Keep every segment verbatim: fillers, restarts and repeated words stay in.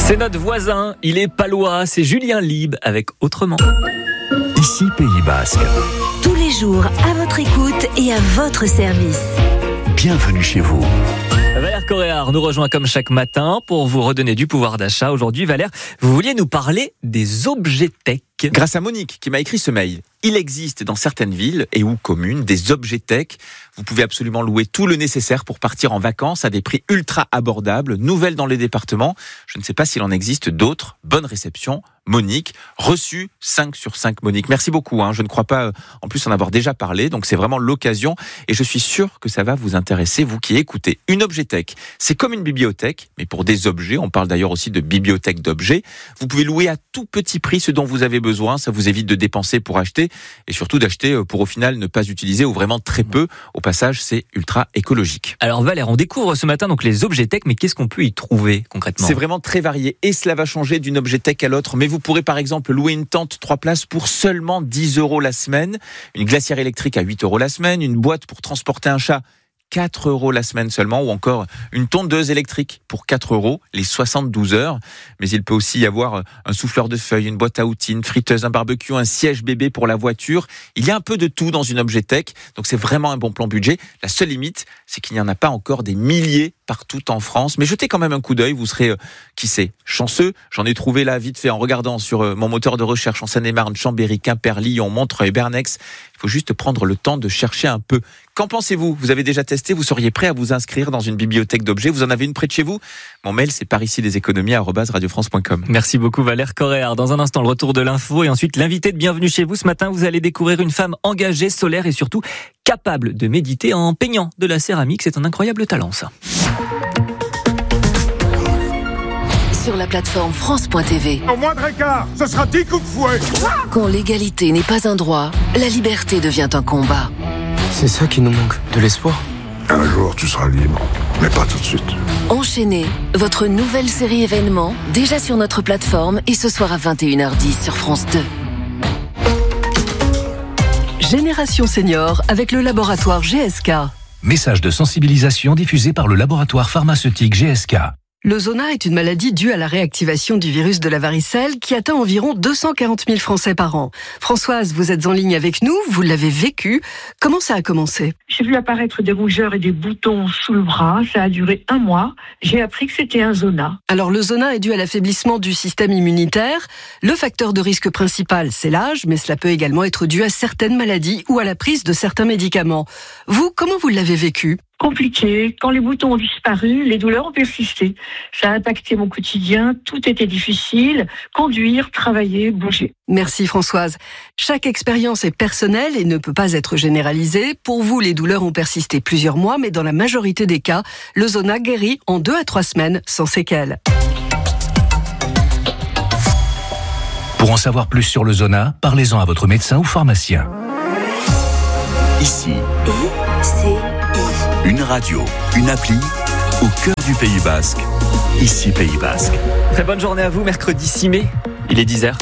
C'est notre voisin, il est palois, c'est Julien Lieb avec Autrement. Ici Pays Basque. Tous les jours, à votre écoute et à votre service. Bienvenue chez vous. Valère Coréard nous rejoint comme chaque matin pour vous redonner du pouvoir d'achat. Aujourd'hui, Valère, vous vouliez nous parler des objets tech. Grâce à Monique qui m'a écrit ce mail. Il existe dans certaines villes et ou communes des objets tech. Vous pouvez absolument louer tout le nécessaire pour partir en vacances à des prix ultra abordables, nouvelles dans les départements. Je ne sais pas s'il en existe d'autres. Bonne réception, Monique. Reçu cinq sur cinq, Monique. Merci beaucoup. Hein. Je ne crois pas en plus en avoir déjà parlé, donc c'est vraiment l'occasion et je suis sûr que ça va vous intéresser, vous qui écoutez. Une objet tech, c'est comme une bibliothèque, mais pour des objets. On parle d'ailleurs aussi de bibliothèque d'objets. Vous pouvez louer à tout petit prix ce dont vous avez besoin. Ça vous évite de dépenser pour acheter et surtout d'acheter pour au final ne pas utiliser ou vraiment très peu. Au passage, c'est ultra écologique. Alors Valère, on découvre ce matin donc les objets tech, mais qu'est-ce qu'on peut y trouver concrètement ? C'est vraiment très varié et cela va changer d'une objet tech à l'autre. Mais vous pourrez par exemple louer une tente trois places pour seulement dix euros la semaine, une glacière électrique à huit euros la semaine, une boîte pour transporter un chat quatre euros la semaine seulement, ou encore une tondeuse électrique pour quatre euros les soixante-douze heures. Mais il peut aussi y avoir un souffleur de feuilles, une boîte à outils, une friteuse, un barbecue, un siège bébé pour la voiture. Il y a un peu de tout dans une objet tech, donc c'est vraiment un bon plan budget. La seule limite, c'est qu'il n'y en a pas encore des milliers partout en France. Mais jetez quand même un coup d'œil, vous serez, euh, qui sait, chanceux. J'en ai trouvé là vite fait en regardant sur euh, mon moteur de recherche en Seine-et-Marne, Chambéry, Quimper, Lyon, Montreuil, Bernex. Il faut juste prendre le temps de chercher un peu. Qu'en pensez-vous ? Vous avez déjà testé ? Vous seriez prêt à vous inscrire dans une bibliothèque d'objets ? Vous en avez une près de chez vous ? Mon mail, c'est par ici les économies arobase radio france point com. Merci beaucoup Valère Coréard. Dans un instant, le retour de l'info et ensuite l'invité de Bienvenue chez vous. Ce matin, vous allez découvrir une femme engagée, solaire et surtout capable de méditer en peignant de la céramique. C'est un incroyable talent, ça. Sur la plateforme France point T V. Au moindre écart, ce sera dix coups de fouet. Quand l'égalité n'est pas un droit, la liberté devient un combat. C'est ça qui nous manque, de l'espoir. Un jour, tu seras libre, mais pas tout de suite. Enchaînez, votre nouvelle série événement, déjà sur notre plateforme et ce soir à vingt et une heures dix sur France deux. Génération Senior avec le laboratoire G S K. Message de sensibilisation diffusé par le laboratoire pharmaceutique G S K. Le zona est une maladie due à la réactivation du virus de la varicelle qui atteint environ deux cent quarante mille Français par an. Françoise, vous êtes en ligne avec nous, vous l'avez vécu. Comment ça a commencé ? J'ai vu apparaître des rougeurs et des boutons sous le bras. Ça a duré un mois. J'ai appris que c'était un zona. Alors le zona est dû à l'affaiblissement du système immunitaire. Le facteur de risque principal, c'est l'âge, mais cela peut également être dû à certaines maladies ou à la prise de certains médicaments. Vous, comment vous l'avez vécu ? Compliqué. Quand les boutons ont disparu, les douleurs ont persisté. Ça a impacté mon quotidien. Tout était difficile. Conduire, travailler, bouger. Merci Françoise. Chaque expérience est personnelle et ne peut pas être généralisée. Pour vous, les douleurs ont persisté plusieurs mois, mais dans la majorité des cas, le zona guérit en deux à trois semaines sans séquelles. Pour en savoir plus sur le zona, parlez-en à votre médecin ou pharmacien. Ici, une radio, une appli, au cœur du Pays Basque. Ici Pays Basque. Très bonne journée à vous, mercredi six mai, il est dix heures.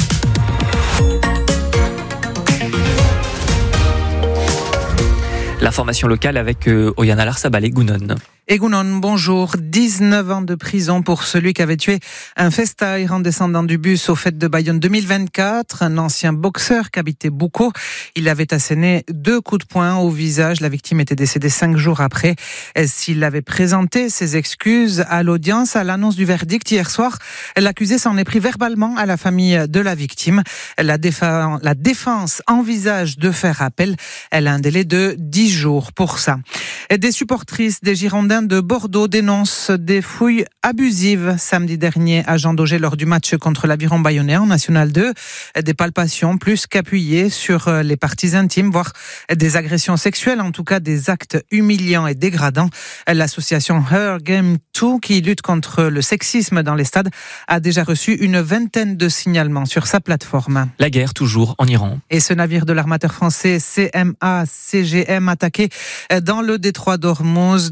L'information locale avec euh, Oyana Larsabal et Gounon. Egounon, bonjour. dix-neuf ans de prison pour celui qui avait tué un festaïr en descendant du bus aux fêtes de Bayonne deux mille vingt-quatre. Un ancien boxeur qui habitait Boucau. Il avait asséné deux coups de poing au visage. La victime était décédée cinq jours après. S'il avait présenté ses excuses à l'audience à l'annonce du verdict hier soir, l'accusé s'en est pris verbalement à la famille de la victime. La défense, la défense envisage de faire appel. Elle a un délai de dix jours pour ça. Des supportrices des Girondins de Bordeaux dénonce des fouilles abusives samedi dernier à Jean Daugé lors du match contre l'Aviron Bayonnais en National deux. Des palpations plus qu'appuyées sur les parties intimes, voire des agressions sexuelles, en tout cas des actes humiliants et dégradants. L'association Her Game deux, qui lutte contre le sexisme dans les stades, a déjà reçu une vingtaine de signalements sur sa plateforme. La guerre toujours en Iran. Et ce navire de l'armateur français C M A C G M attaqué dans le détroit d'Ormuz, des membres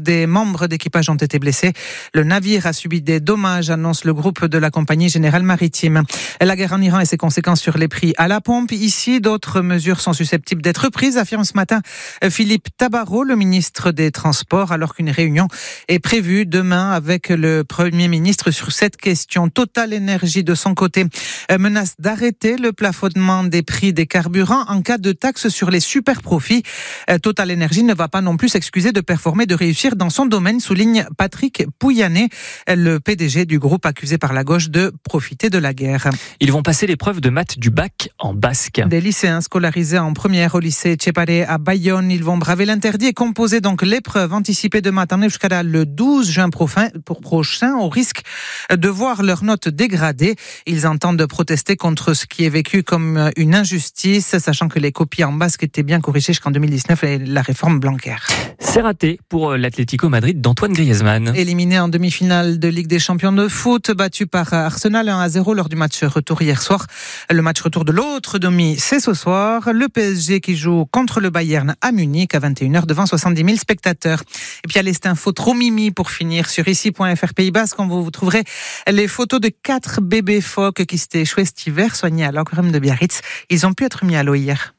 membres d'équipage ont été blessés. Le navire a subi des dommages, annonce le groupe de la compagnie Générale Maritime. La guerre en Iran et ses conséquences sur les prix à la pompe. Ici, d'autres mesures sont susceptibles d'être prises, affirme ce matin Philippe Tabarot, le ministre des Transports, alors qu'une réunion est prévue demain avec le Premier ministre sur cette question. Total Énergie, de son côté, menace d'arrêter le plafonnement des prix des carburants en cas de taxe sur les super profits. Total Énergie ne va pas non plus s'excuser de performer, de réussir dans son domaine, souligne Patrick Pouyanné, le P D G du groupe accusé par la gauche de profiter de la guerre. Ils vont passer l'épreuve de maths du bac en basque. Des lycéens scolarisés en première au lycée Tchepare à Bayonne, ils vont braver l'interdit et composer donc l'épreuve anticipée de maths en euskara le douze juin prochain, au risque de voir leurs notes dégradées. Ils entendent protester contre ce qui est vécu comme une injustice, sachant que les copies en basque étaient bien corrigées jusqu'en deux mille dix-neuf et la réforme Blanquer. C'est raté pour l'Atlético Madrid d'Antoine Griezmann. Éliminé en demi-finale de Ligue des Champions de foot, battu par Arsenal un à zéro lors du match retour hier soir. Le match retour de l'autre demi, c'est ce soir. Le P S G qui joue contre le Bayern à Munich à vingt et une heures devant soixante-dix mille spectateurs. Et puis à l'Est Info, trop mimi pour finir sur ici point f r Pays Basque, quand vous, vous trouverez les photos de quatre bébés phoques qui s'étaient échoués cet hiver, soignés à l'Aquarium de Biarritz. Ils ont pu être mis à l'eau hier.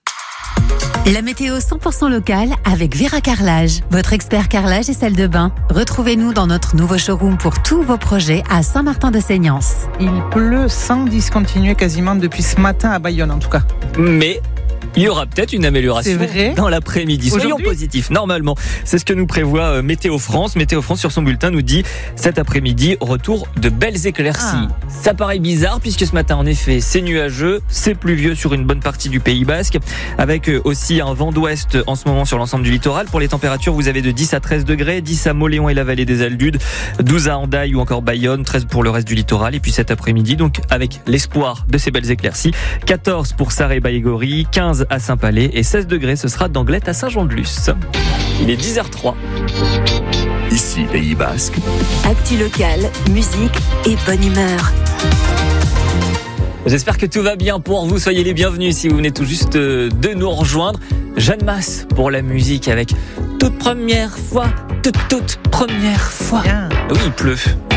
La météo cent pour cent locale avec Vera Carrelage, votre expert carrelage et salle de bain. Retrouvez-nous dans notre nouveau showroom pour tous vos projets à Saint-Martin-de-Seignance. Il pleut sans discontinuer quasiment depuis ce matin à Bayonne en tout cas. Mais il y aura peut-être une amélioration dans l'après-midi. Soyons positifs, normalement. C'est ce que nous prévoit Météo France. Météo France, sur son bulletin, nous dit cet après-midi, retour de belles éclaircies. Ah. Ça paraît bizarre, puisque ce matin, en effet, c'est nuageux, c'est pluvieux sur une bonne partie du Pays Basque, avec aussi un vent d'ouest en ce moment sur l'ensemble du littoral. Pour les températures, vous avez de dix à treize degrés, dix à Mauléon et la vallée des Aldudes, douze à Hendaye ou encore Bayonne, treize pour le reste du littoral. Et puis cet après-midi, donc avec l'espoir de ces belles éclaircies, quatorze pour Sarre-et-Baïgori, quinze à Saint-Palais et seize degrés, ce sera d'Anglette à Saint-Jean-de-Luz. Il est dix heures trois. Ici, Pays Basque. Actu locale, musique et bonne humeur. J'espère que tout va bien pour vous. Soyez les bienvenus si vous venez tout juste de nous rejoindre. Jeanne Masse pour la musique avec toute première fois, toute toute première fois. Bien. Oui, il pleut.